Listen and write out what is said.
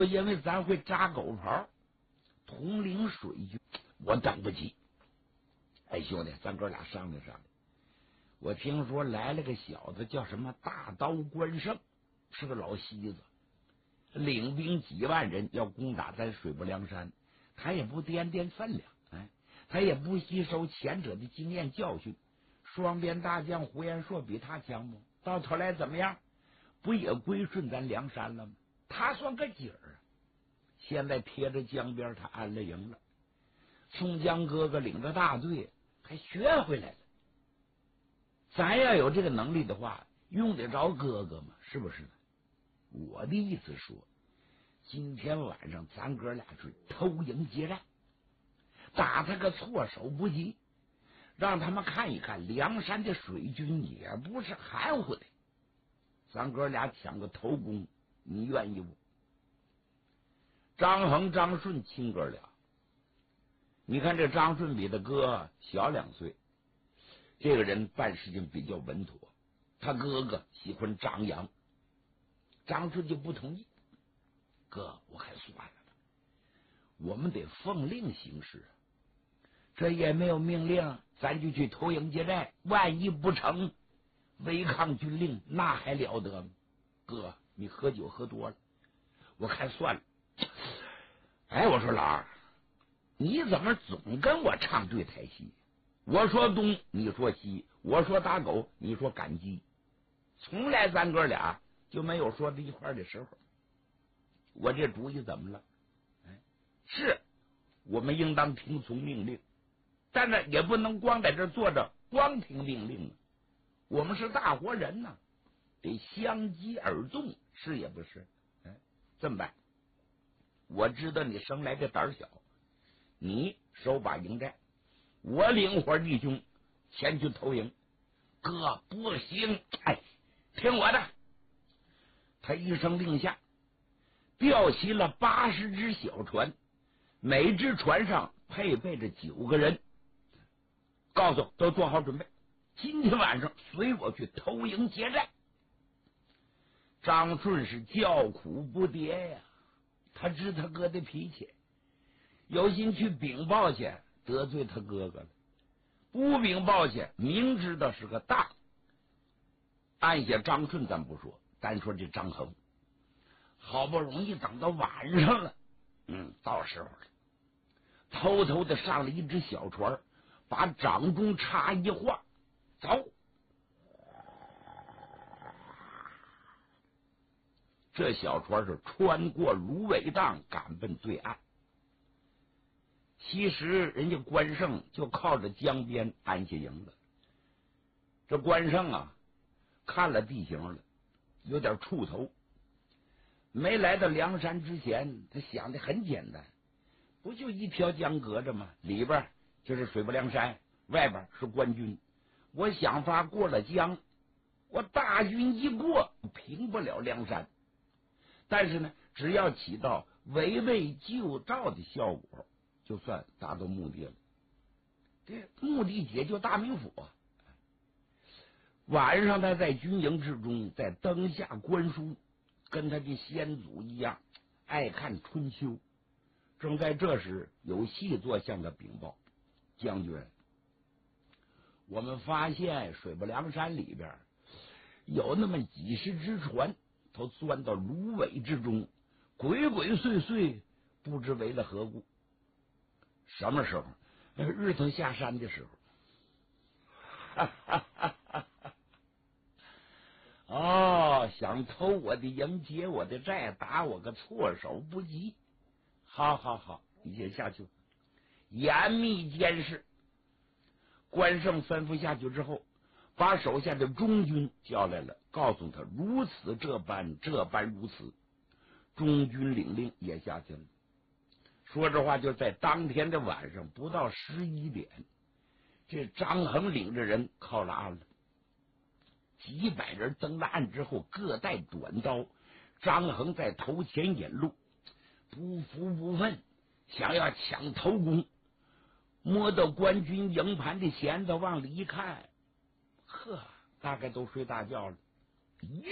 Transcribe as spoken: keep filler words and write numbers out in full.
因为咱会扎狗刨，统领水军，我等不及。哎，兄弟，咱哥俩商量商量。我听说来了个小子，叫什么大刀关胜，是个老西子，领兵几万人要攻打咱水泊梁山，他也不掂掂分量，哎，他也不吸收前者的经验教训。双边大将胡延硕比他强不？到头来怎么样？不也归顺咱梁山了吗？他算个景儿啊！现在贴着江边，他安了营了。宋江哥哥领着大队还学回来了。咱要有这个能力的话，用得着哥哥吗？是不是呢？我的意思说，今天晚上咱哥俩去偷营劫寨，打他个措手不及，让他们看一看梁山的水军也不是含糊的。咱哥俩抢个头功，你愿意不？张衡、张顺亲哥俩，你看这张顺比他哥小两岁，这个人办事情比较稳妥。他哥哥喜欢张扬，张顺就不同意。哥，我还算了吧，我们得奉令行事，这也没有命令，咱就去偷营劫寨，万一不成，违抗军令，那还了得吗？哥，你喝酒喝多了，我看算了。哎，我说老二，你怎么总跟我唱对台戏？我说东，你说西；我说打狗，你说赶鸡。从来咱哥俩就没有说在一块的时候。我这主意怎么了？哎，是我们应当听从命令，但是也不能光在这坐着光听命令啊。我们是大活人呢，得相机而动，是也不是？哎，这么办？我知道你生来这胆小，你手把营寨，我领伙弟兄前去偷营。哥，不行，哎，听我的！他一声令下，调齐了八十只小船，每只船上配备着九个人，告诉都做好准备，今天晚上随我去偷营劫寨。张顺是叫苦不迭呀，他知他哥的脾气，有心去禀报去，得罪他哥哥了；不禀报去，明知道是个大。按下张顺咱不说，单说这张衡，好不容易等到晚上了，嗯，到时候了，偷偷的上了一只小船，把掌中插一划，走。这小船是穿过芦苇荡，赶奔对岸。其实人家关胜就靠着江边安下营了。这关胜啊，看了地形了，有点怵头。没来到梁山之前，他想的很简单，不就一条江隔着吗？里边就是水泊梁山，外边是官军。我想法过了江，我大军一过，平不了梁山。但是呢，只要起到围魏救赵的效果，就算达到目的了。这目的解救大名府啊！晚上他在军营之中，在灯下观书，跟他的先祖一样，爱看春秋。正在这时，有细作向他禀报：将军，我们发现水泊梁山里边有那么几十只船，都钻到芦苇之中，鬼鬼祟祟，不知为了何故。什么时候？日头下山的时候。哈哈哈哈哈！哦，想偷我的营，劫我的寨，打我个措手不及。好好好，你先下去，严密监视。关胜吩咐下去之后，把手下的中军叫来了，告诉他如此这般，这般如此。中军领令也下去了。说这话就在当天的晚上，不到十一点，这张衡领着人靠了岸了。几百人登了岸之后，各带短刀。张衡在头前引路，不服不忿，想要抢头功。摸到官军营盘的弦子，往里一看，呵，大概都睡大觉了。一